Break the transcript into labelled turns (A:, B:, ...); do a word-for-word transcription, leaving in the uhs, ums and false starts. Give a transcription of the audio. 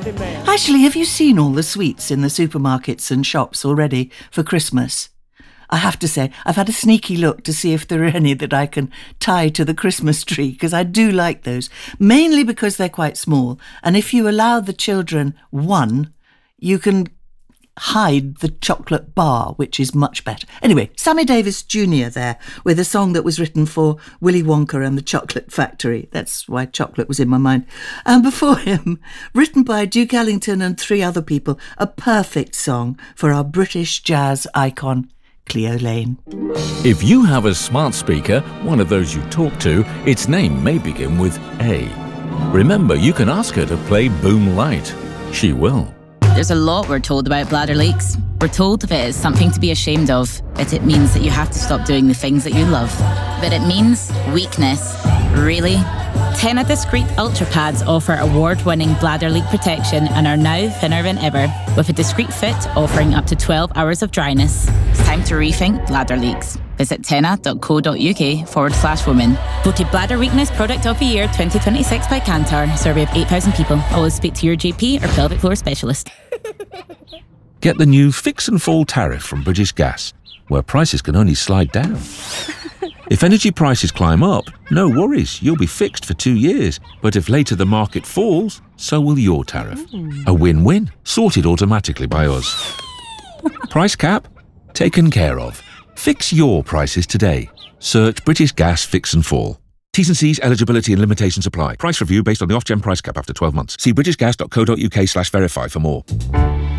A: Actually, have you seen all the sweets in the supermarkets and shops already for Christmas? I have to say, I've had a sneaky look to see if there are any that I can tie to the Christmas tree, because I do like those, mainly because they're quite small. And if you allow the children one, you can hide the chocolate bar, which is much better. Anyway, Sammy Davis Junior there with a song that was written for Willy Wonka and the Chocolate Factory. That's why chocolate was in my mind. And before him, written by Duke Ellington and three other people, a perfect song for our British jazz icon, Cleo Lane.
B: If you have a smart speaker, one of those you talk to, its name may begin with A. Remember, you can ask her to play Boom Light. She will.
C: There's a lot we're told about bladder leaks. We're told that it is something to be ashamed of, that it means that you have to stop doing the things that you love. But it means weakness. Really?
D: Tena Discreet Ultra Pads offer award-winning bladder leak protection and are now thinner than ever, with a discreet fit offering up to twelve hours of dryness.
C: It's time to rethink bladder leaks. Visit tena.co.uk forward slash women.
D: Voted Bladder Weakness Product of the Year twenty twenty-six by Kantar. Survey of eight thousand people. Always speak to your G P or pelvic floor specialist.
E: Get the new Fix and Fall tariff from British Gas, where prices can only slide down. If energy prices climb up, no worries, you'll be fixed for two years. But if later the market falls, so will your tariff. A win-win, sorted automatically by us. Price cap? Taken care of. Fix your prices today. Search British Gas Fix and Fall. T's and C's, eligibility and limitations apply. Price review based on the Ofgem price cap after twelve months. See britishgas.co.uk slash verify for more.